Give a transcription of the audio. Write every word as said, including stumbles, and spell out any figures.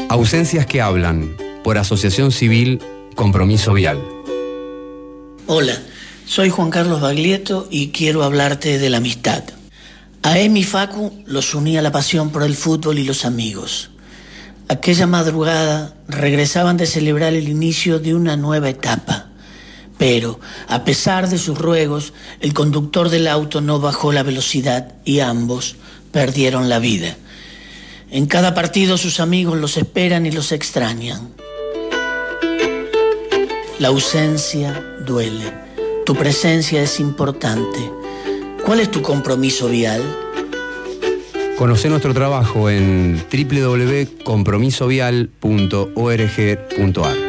Ausencias que hablan, por Asociación Civil Compromiso Vial. Hola, soy Juan Carlos Baglietto y quiero hablarte de la amistad. A Emi y Facu los unía la pasión por el fútbol y los amigos. Aquella madrugada regresaban de celebrar el inicio de una nueva etapa. Pero, a pesar de sus ruegos, el conductor del auto no bajó la velocidad y ambos perdieron la vida. En cada partido sus amigos los esperan y los extrañan. La ausencia duele. Tu presencia es importante. ¿Cuál es tu compromiso vial? Conoce nuestro trabajo en doble u doble u doble u punto compromiso vial punto org punto ar.